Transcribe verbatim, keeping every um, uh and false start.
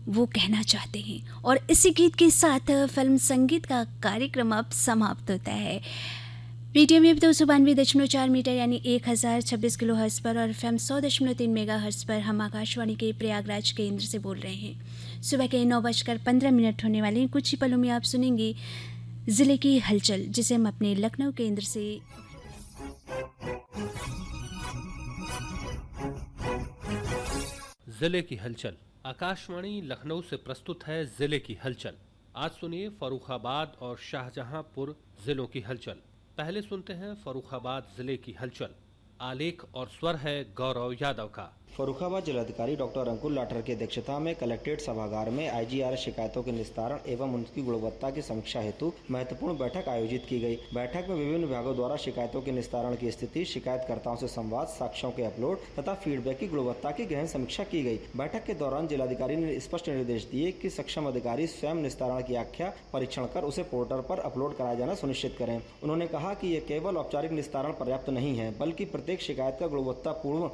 वो कहना चाहते हैं। और इसी गीत के साथ फिल्म संगीत का कार्यक्रम अब समाप्त होता है। पीटीएम वेब दो सौ बानवे दशमलव चार मीटर यानी एक हज़ार छब्बीस किलो हर्ट्ज पर और एफएम सौ दशमलव तीन मेगा हर्ट्ज पर हम आकाशवाणी के प्रयागराज केंद्र से बोल रहे हैं। सुबह के नौ बजकर पंद्रह मिनट होने वाले हैं। कुछ ही पलों में आप सुनेंगे जिले की हलचल, जिसे हम अपने लखनऊ केंद्र से जिले की हलचल आकाशवाणी लखनऊ से प्रस्तुत है। जिले की हलचल आज सुनिए फर्रुखाबाद और शाहजहांपुर जिलों की हलचल। पहले सुनते हैं फर्रुखाबाद जिले की हलचल। आलेख और स्वर है गौरव यादव का। फर्रुखाबाद जिलाधिकारी डॉक्टर अंकुर लाठर की अध्यक्षता में कलेक्ट्रेट सभागार में आईजीआर शिकायतों के निस्तारण एवं उनकी गुणवत्ता की समीक्षा हेतु महत्वपूर्ण बैठक आयोजित की गई। बैठक में विभिन्न विभागों द्वारा शिकायतों के निस्तारण की स्थिति, शिकायतकर्ताओं से संवाद, साक्ष्यों के अपलोड तथा फीडबैक की गुणवत्ता की गहन समीक्षा की गई। बैठक के दौरान जिलाधिकारी ने स्पष्ट निर्देश दिए कि सक्षम अधिकारी स्वयं निस्तारण की आख्या परीक्षण कर उसे पोर्टल पर अपलोड कराया जाना सुनिश्चित करें। उन्होंने कहा कि यह केवल औपचारिक निस्तारण पर्याप्त नहीं है, बल्कि प्रत्येक शिकायत का गुणवत्तापूर्ण